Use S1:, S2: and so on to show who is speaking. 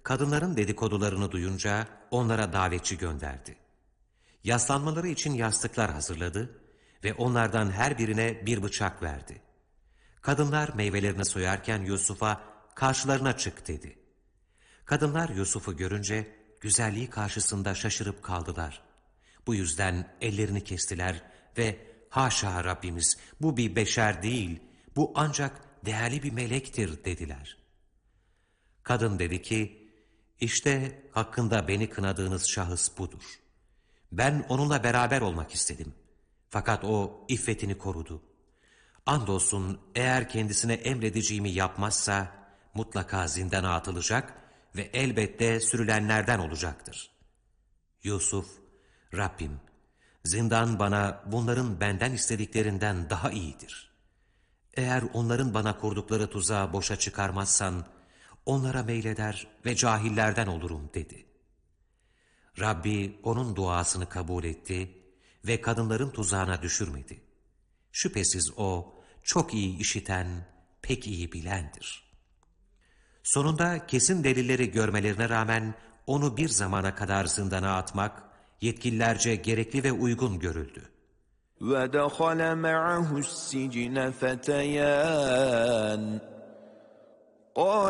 S1: kadınların dedikodularını duyunca onlara davetçi gönderdi. Yaslanmaları için yastıklar hazırladı ve onlardan her birine bir bıçak verdi. Kadınlar meyvelerini soyarken Yusuf'a karşılarına çık dedi. Kadınlar Yusuf'u görünce güzelliği karşısında şaşırıp kaldılar. Bu yüzden ellerini kestiler ve haşa Rabbimiz, bu bir beşer değil, bu ancak değerli bir melektir dediler. Kadın dedi ki, işte hakkında beni kınadığınız şahıs budur. Ben onunla beraber olmak istedim. Fakat o iffetini korudu. Andolsun eğer kendisine emredeceğimi yapmazsa mutlaka zindana atılacak ve elbette sürülenlerden olacaktır. Yusuf, Rabbim, zindan bana bunların benden istediklerinden daha iyidir. Eğer onların bana kurdukları tuzağı boşa çıkarmazsan, onlara meyleder ve cahillerden olurum dedi. Rabbi onun duasını kabul etti ve kadınların tuzağına düşürmedi. Şüphesiz o çok iyi işiten, pek iyi bilendir. Sonunda kesin delilleri görmelerine rağmen onu bir zamana kadar zindana atmak yetkililerce gerekli ve uygun görüldü.
S2: وَدَخَلَ مَعَهُ السِّجْنَ فَتَيَانِ